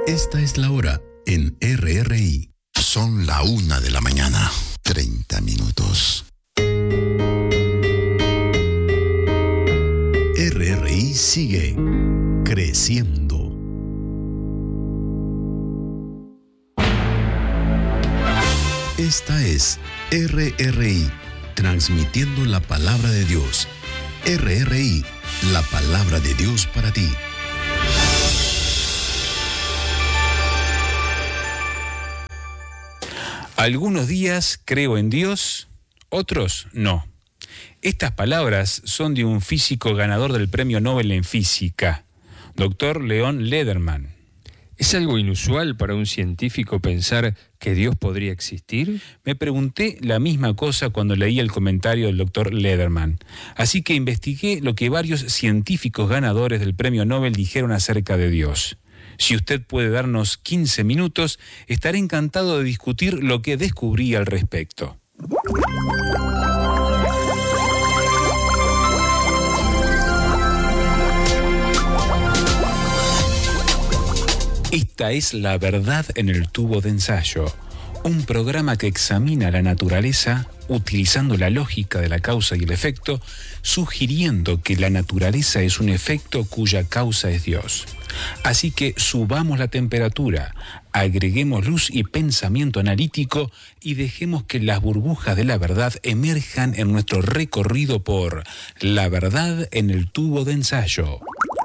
Esta es la hora en RRI. Son la 1:30 a.m. RRI sigue creciendo. Esta es RRI, transmitiendo la palabra de Dios. RRI, la palabra de Dios para ti. Algunos días creo en Dios, otros no. Estas palabras son de un físico ganador del Premio Nobel en Física, Dr. Leon Lederman. ¿Es algo inusual para un científico pensar que Dios podría existir? Me pregunté la misma cosa cuando leí el comentario del Dr. Lederman. Así que investigué lo que varios científicos ganadores del Premio Nobel dijeron acerca de Dios. Si usted puede darnos 15 minutos, estaré encantado de discutir lo que descubrí al respecto. Esta es La Verdad en el Tubo de Ensayo, un programa que examina la naturaleza utilizando la lógica de la causa y el efecto, sugiriendo que la naturaleza es un efecto cuya causa es Dios. Así que subamos la temperatura, agreguemos luz y pensamiento analítico y dejemos que las burbujas de la verdad emerjan en nuestro recorrido por La Verdad en el Tubo de Ensayo.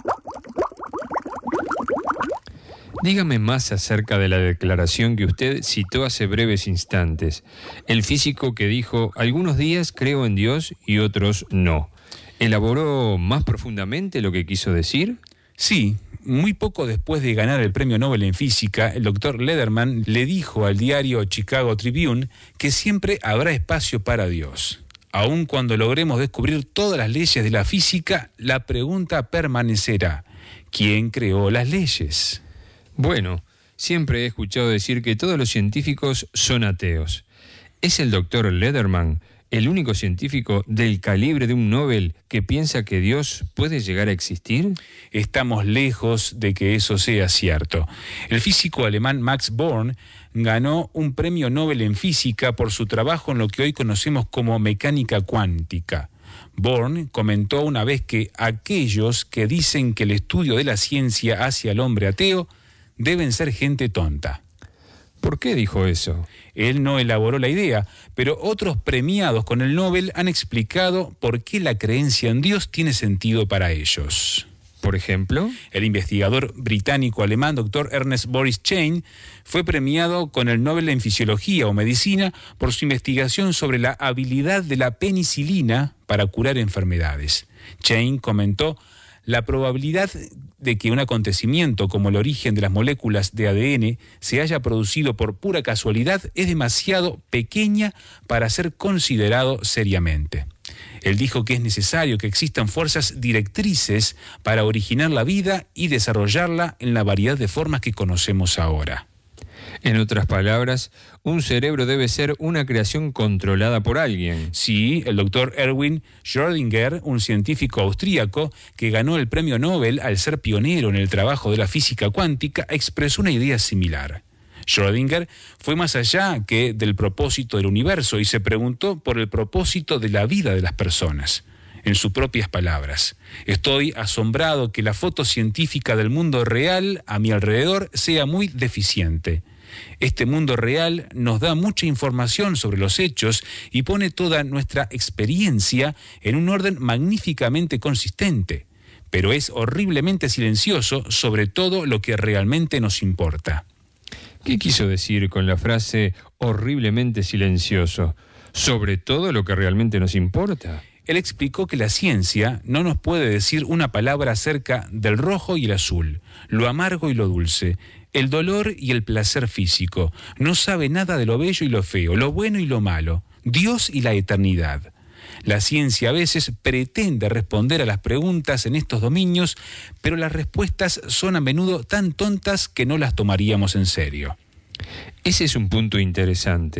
Dígame más acerca de la declaración que usted citó hace breves instantes. El físico que dijo, algunos días creo en Dios y otros no. ¿Elaboró más profundamente lo que quiso decir? Sí, muy poco después de ganar el Premio Nobel en Física, el Dr. Lederman le dijo al diario Chicago Tribune que siempre habrá espacio para Dios. Aun cuando logremos descubrir todas las leyes de la física, la pregunta permanecerá: ¿quién creó las leyes? Bueno, siempre he escuchado decir que todos los científicos son ateos. ¿Es el Dr. Lederman el único científico del calibre de un Nobel que piensa que Dios puede llegar a existir? Estamos lejos de que eso sea cierto. El físico alemán Max Born ganó un premio Nobel en física por su trabajo en lo que hoy conocemos como mecánica cuántica. Born comentó una vez que aquellos que dicen que el estudio de la ciencia hace al hombre ateo deben ser gente tonta. ¿Por qué dijo eso? Él no elaboró la idea, pero otros premiados con el Nobel han explicado por qué la creencia en Dios tiene sentido para ellos. ¿Por ejemplo? El investigador británico-alemán Dr. Ernest Boris Chain fue premiado con el Nobel en Fisiología o Medicina por su investigación sobre la habilidad de la penicilina para curar enfermedades. Chain comentó: la probabilidad de que un acontecimiento como el origen de las moléculas de ADN se haya producido por pura casualidad es demasiado pequeña para ser considerado seriamente. Él dijo que es necesario que existan fuerzas directrices para originar la vida y desarrollarla en la variedad de formas que conocemos ahora. En otras palabras, un cerebro debe ser una creación controlada por alguien. Sí, el doctor Erwin Schrödinger, un científico austríaco que ganó el premio Nobel al ser pionero en el trabajo de la física cuántica, expresó una idea similar. Schrödinger fue más allá que del propósito del universo y se preguntó por el propósito de la vida de las personas. En sus propias palabras: estoy asombrado que la foto científica del mundo real a mi alrededor sea muy deficiente. Este mundo real nos da mucha información sobre los hechos y pone toda nuestra experiencia en un orden magníficamente consistente, pero es horriblemente silencioso sobre todo lo que realmente nos importa. ¿Qué quiso decir con la frase horriblemente silencioso? ¿Sobre todo lo que realmente nos importa? Él explicó que la ciencia no nos puede decir una palabra acerca del rojo y el azul, lo amargo y lo dulce, el dolor y el placer físico. No sabe nada de lo bello y lo feo, lo bueno y lo malo, Dios y la eternidad. La ciencia a veces pretende responder a las preguntas en estos dominios, pero las respuestas son a menudo tan tontas que no las tomaríamos en serio. Ese es un punto interesante.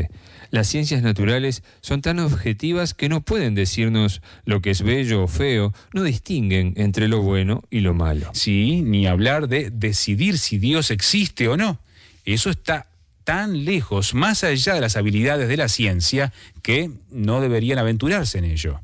Las ciencias naturales son tan objetivas que no pueden decirnos lo que es bello o feo, no distinguen entre lo bueno y lo malo. Sí, ni hablar de decidir si Dios existe o no. Eso está tan lejos, más allá de las habilidades de la ciencia, que no deberían aventurarse en ello.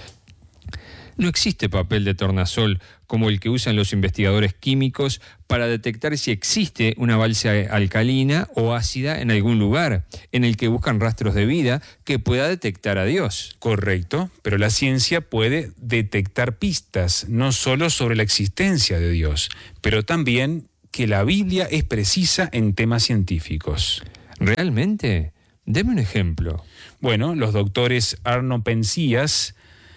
No existe papel de tornasol como el que usan los investigadores químicos para detectar si existe una base alcalina o ácida en algún lugar, en el que buscan rastros de vida que pueda detectar a Dios. Correcto, pero la ciencia puede detectar pistas, no solo sobre la existencia de Dios, pero también que la Biblia es precisa en temas científicos. ¿Realmente? Deme un ejemplo. Bueno, los doctores Arno Penzias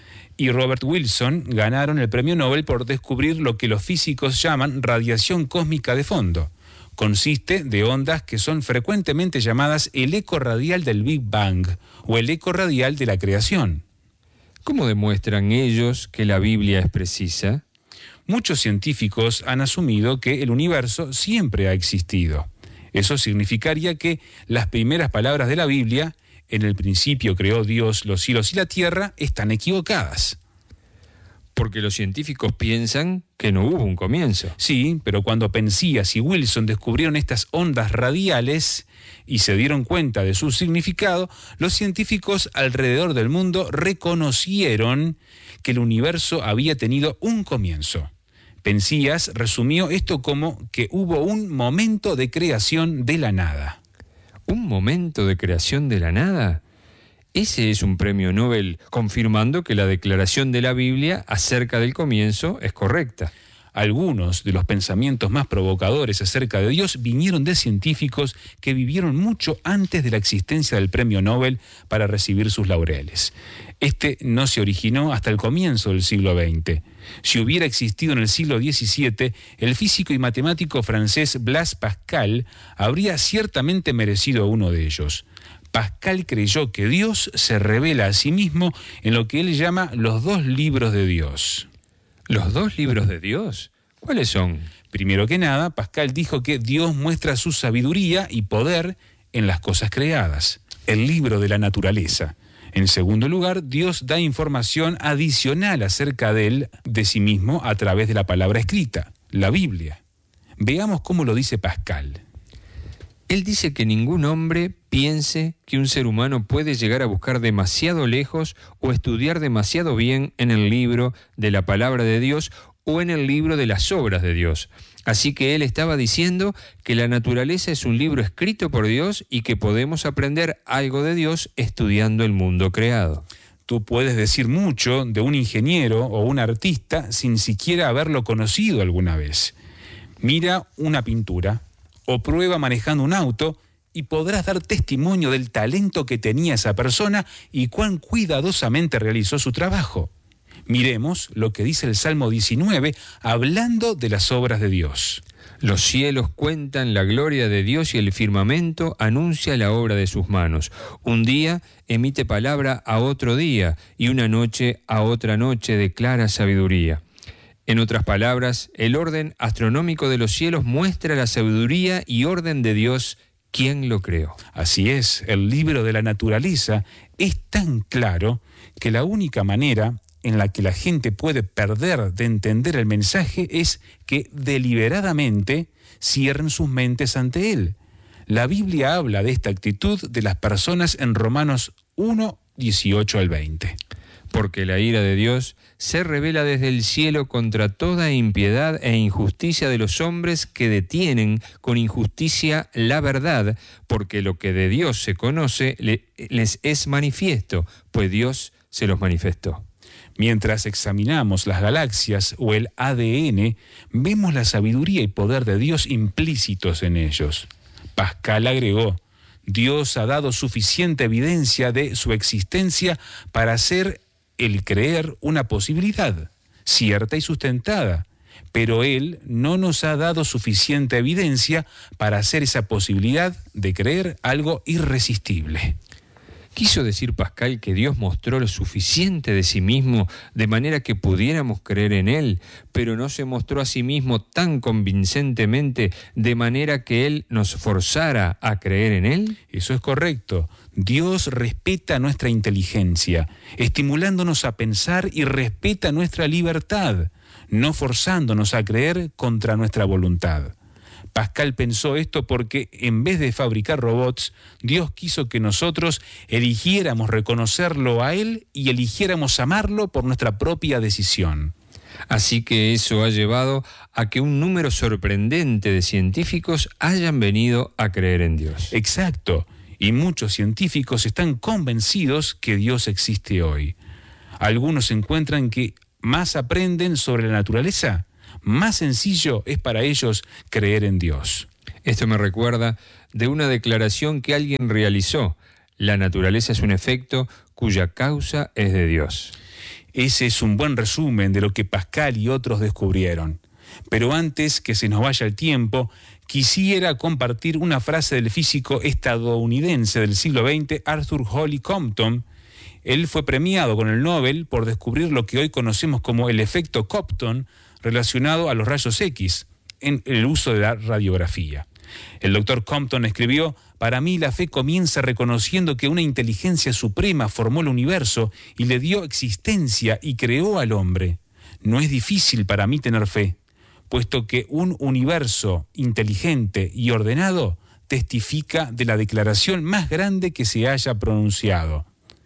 y Robert Wilson ganaron el premio Nobel por descubrir lo que los físicos llaman radiación cósmica de fondo. Consiste de ondas que son frecuentemente llamadas el eco radial del Big Bang o el eco radial de la creación. ¿Cómo demuestran ellos que la Biblia es precisa? Muchos científicos han asumido que el universo siempre ha existido. Eso significaría que las primeras palabras de la Biblia, en el principio creó Dios los cielos y la tierra, están equivocadas. Porque los científicos piensan que no hubo un comienzo. Sí, pero cuando Penzias y Wilson descubrieron estas ondas radiales y se dieron cuenta de su significado, los científicos alrededor del mundo reconocieron que el universo había tenido un comienzo. Penzias resumió esto como que hubo un momento de creación de la nada. ¿Un momento de creación de la nada? Ese es un premio Nobel confirmando que la declaración de la Biblia acerca del comienzo es correcta. Algunos de los pensamientos más provocadores acerca de Dios vinieron de científicos que vivieron mucho antes de la existencia del premio Nobel para recibir sus laureles. Este no se originó hasta el comienzo del siglo XX. Si hubiera existido en el siglo XVII, el físico y matemático francés Blaise Pascal habría ciertamente merecido uno de ellos. Pascal creyó que Dios se revela a sí mismo en lo que él llama los 2 libros de Dios. ¿Los 2 libros de Dios? ¿Cuáles son? Primero que nada, Pascal dijo que Dios muestra su sabiduría y poder en las cosas creadas, el libro de la naturaleza. En segundo lugar, Dios da información adicional acerca de él, de sí mismo, a través de la palabra escrita, la Biblia. Veamos cómo lo dice Pascal. Él dice que ningún hombre piense que un ser humano puede llegar a buscar demasiado lejos o estudiar demasiado bien en el libro de la palabra de Dios o en el libro de las obras de Dios. Así que él estaba diciendo que la naturaleza es un libro escrito por Dios y que podemos aprender algo de Dios estudiando el mundo creado. Tú puedes decir mucho de un ingeniero o un artista sin siquiera haberlo conocido alguna vez. Mira una pintura o prueba manejando un auto y podrás dar testimonio del talento que tenía esa persona y cuán cuidadosamente realizó su trabajo. Miremos lo que dice el Salmo 19, hablando de las obras de Dios. Los cielos cuentan la gloria de Dios y el firmamento anuncia la obra de sus manos. Un día emite palabra a otro día y una noche a otra noche declara sabiduría. En otras palabras, el orden astronómico de los cielos muestra la sabiduría y orden de Dios, quien lo creó. Así es, el libro de la naturaleza es tan claro que la única manera en la que la gente puede perder de entender el mensaje es que deliberadamente cierren sus mentes ante él. La Biblia habla de esta actitud de las personas en Romanos 1, 18 al 20. Porque la ira de Dios se revela desde el cielo contra toda impiedad e injusticia de los hombres que detienen con injusticia la verdad, porque lo que de Dios se conoce les es manifiesto, pues Dios se los manifestó. Mientras examinamos las galaxias o el ADN, vemos la sabiduría y poder de Dios implícitos en ellos. Pascal agregó: Dios ha dado suficiente evidencia de su existencia para hacer el creer una posibilidad, cierta y sustentada, pero Él no nos ha dado suficiente evidencia para hacer esa posibilidad de creer algo irresistible. Quiso decir Pascal que Dios mostró lo suficiente de sí mismo de manera que pudiéramos creer en Él, pero no se mostró a sí mismo tan convincentemente de manera que Él nos forzara a creer en Él. Eso es correcto. Dios respeta nuestra inteligencia, estimulándonos a pensar, y respeta nuestra libertad, no forzándonos a creer contra nuestra voluntad. Pascal pensó esto porque en vez de fabricar robots, Dios quiso que nosotros eligiéramos reconocerlo a Él y eligiéramos amarlo por nuestra propia decisión. Así que eso ha llevado a que un número sorprendente de científicos hayan venido a creer en Dios. Exacto, y muchos científicos están convencidos que Dios existe hoy. Algunos encuentran que más aprenden sobre la naturaleza, más sencillo es para ellos creer en Dios. Esto me recuerda de una declaración que alguien realizó: la naturaleza es un efecto cuya causa es de Dios. Ese es un buen resumen de lo que Pascal y otros descubrieron. Pero antes que se nos vaya el tiempo, quisiera compartir una frase del físico estadounidense del siglo XX, Arthur Holly Compton. Él fue premiado con el Nobel por descubrir lo que hoy conocemos como el efecto Compton, relacionado a los rayos X en el uso de la radiografía. El doctor Compton escribió: para mí la fe comienza reconociendo que una inteligencia suprema formó el universo y le dio existencia y creó al hombre. No es difícil para mí tener fe, puesto que un universo inteligente y ordenado testifica de la declaración más grande que se haya pronunciado.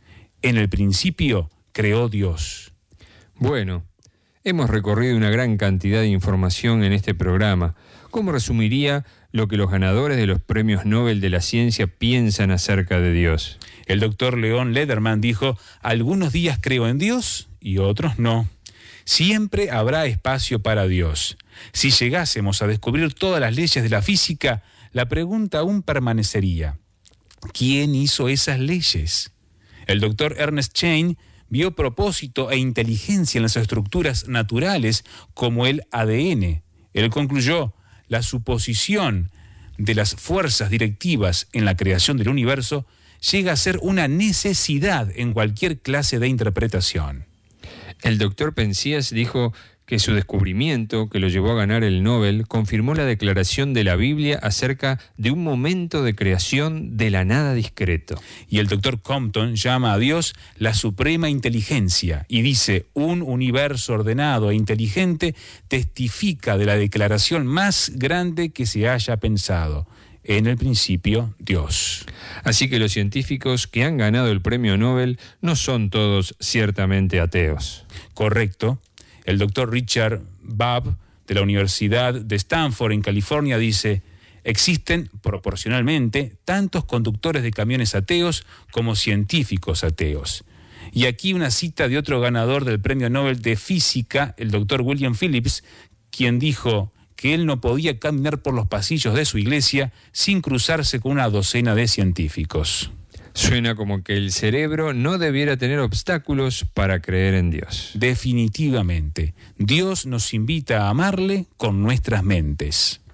En el principio creó Dios. Bueno, hemos recorrido una gran cantidad de información en este programa. ¿Cómo resumiría lo que los ganadores de los premios Nobel de la ciencia piensan acerca de Dios? El doctor Leon Lederman dijo: algunos días creo en Dios y otros no. Siempre habrá espacio para Dios. Si llegásemos a descubrir todas las leyes de la física, la pregunta aún permanecería: ¿quién hizo esas leyes? El doctor Ernest Chain vio propósito e inteligencia en las estructuras naturales como el ADN. Él concluyó: la suposición de las fuerzas directivas en la creación del universo llega a ser una necesidad en cualquier clase de interpretación. El doctor Penzias dijo que su descubrimiento, que lo llevó a ganar el Nobel, confirmó la declaración de la Biblia acerca de un momento de creación de la nada discreto. Y el doctor Compton llama a Dios la suprema inteligencia y dice: un universo ordenado e inteligente testifica de la declaración más grande que se haya pensado. En el principio, Dios. Así que los científicos que han ganado el premio Nobel no son todos ciertamente ateos. Correcto. El doctor Richard Babb, de la Universidad de Stanford en California, dice: existen proporcionalmente tantos conductores de camiones ateos como científicos ateos. Y aquí una cita de otro ganador del Premio Nobel de Física, el doctor William Phillips, quien dijo que él no podía caminar por los pasillos de su iglesia sin cruzarse con una docena de científicos. Suena como que el cerebro no debiera tener obstáculos para creer en Dios. Definitivamente, Dios nos invita a amarle con nuestras mentes.